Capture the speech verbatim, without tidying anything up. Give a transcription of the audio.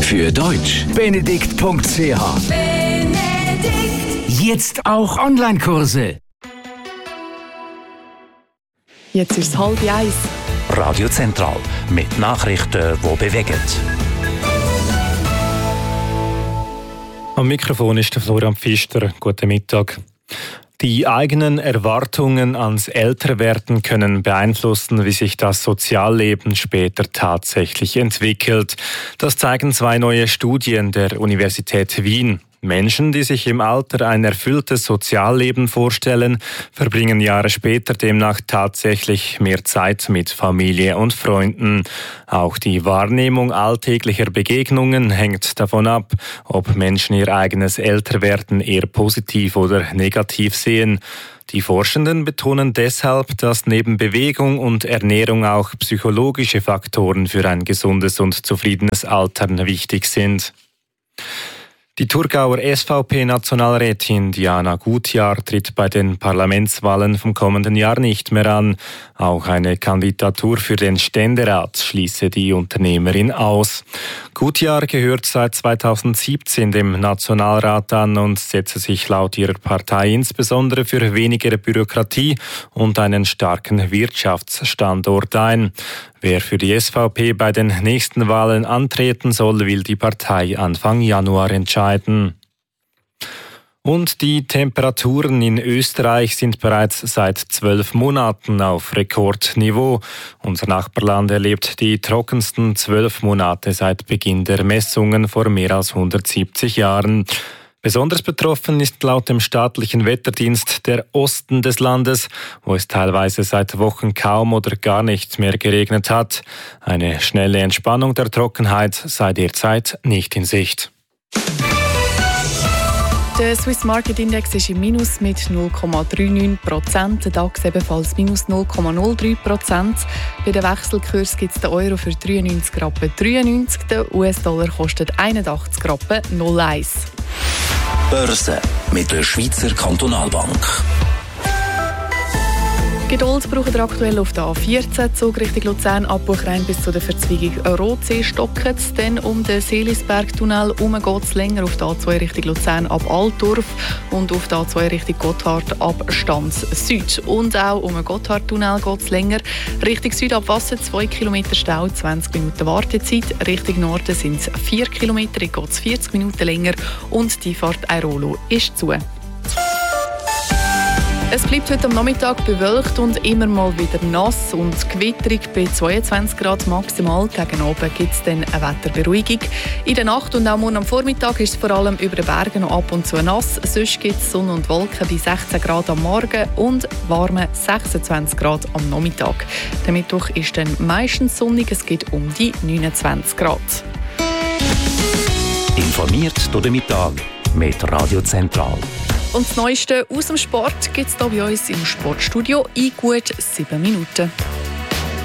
Für Deutsch benedikt punkt c h. Jetzt auch Online-Kurse. Jetzt ist es halb eins. Radio Zentral mit Nachrichten, die bewegen. Am Mikrofon ist der Florian Pfister. Guten Mittag. Die eigenen Erwartungen ans Älterwerden können beeinflussen, wie sich das Sozialleben später tatsächlich entwickelt. Das zeigen zwei neue Studien der Universität Wien. Menschen, die sich im Alter ein erfülltes Sozialleben vorstellen, verbringen Jahre später demnach tatsächlich mehr Zeit mit Familie und Freunden. Auch die Wahrnehmung alltäglicher Begegnungen hängt davon ab, ob Menschen ihr eigenes Älterwerden eher positiv oder negativ sehen. Die Forschenden betonen deshalb, dass neben Bewegung und Ernährung auch psychologische Faktoren für ein gesundes und zufriedenes Altern wichtig sind. Die Thurgauer S V P-Nationalrätin Diana Gutjahr tritt bei den Parlamentswahlen vom kommenden Jahr nicht mehr an. Auch eine Kandidatur für den Ständerat schließe die Unternehmerin aus. Gutjahr gehört seit zweitausendsiebzehn dem Nationalrat an und setze sich laut ihrer Partei insbesondere für weniger Bürokratie und einen starken Wirtschaftsstandort ein. Wer für die S V P bei den nächsten Wahlen antreten soll, will die Partei Anfang Januar entscheiden. Und die Temperaturen in Österreich sind bereits seit zwölf Monaten auf Rekordniveau. Unser Nachbarland erlebt die trockensten zwölf Monate seit Beginn der Messungen vor mehr als hundertsiebzig Jahren. Besonders betroffen ist laut dem staatlichen Wetterdienst der Osten des Landes, wo es teilweise seit Wochen kaum oder gar nicht mehr geregnet hat. Eine schnelle Entspannung der Trockenheit sei derzeit nicht in Sicht. Der Swiss Market Index ist im Minus mit null Komma neununddreißig Prozent, der DAX ebenfalls minus null Komma null drei Prozent. Bei den Wechselkurs gibt es den Euro für dreiundneunzig Rappen dreiundneunzig, der U S-Dollar kostet einundachtzig Rappen null Komma eins. Börse mit der Schweizer Kantonalbank. Geduld braucht ihr aktuell auf der A vierzehn, Zug Richtung Luzern, Abbruchrein bis zu der Verzweigung Rotsee stocken. Dann um den Seelisbergtunnel herum geht es länger auf der A zwei Richtung Luzern ab Altdorf und auf der A zwei Richtung Gotthard ab Stanz Süd. Und auch um den Gotthardtunnel geht es länger. Richtung Süd ab Wasser zwei Kilometer Stau, zwanzig Minuten Wartezeit. Richtung Norden sind es vier Kilometer, geht es vierzig Minuten länger und die Fahrt Airolo ist zu. Es bleibt heute am Nachmittag bewölkt und immer mal wieder nass und gewitterig bei zweiundzwanzig Grad maximal. Gegen Abend gibt es dann eine Wetterberuhigung. In der Nacht und auch morgen am Vormittag ist es vor allem über den Bergen noch ab und zu nass. Sonst gibt es Sonne und Wolken bei sechzehn Grad am Morgen und warme sechsundzwanzig Grad am Nachmittag. Der Mittwoch ist dann meistens sonnig, es gibt um die neunundzwanzig Grad. Informiert durch den Mittag mit Radio Zentral. Und das Neueste aus dem Sport gibt es hier bei uns im Sportstudio in gut sieben Minuten.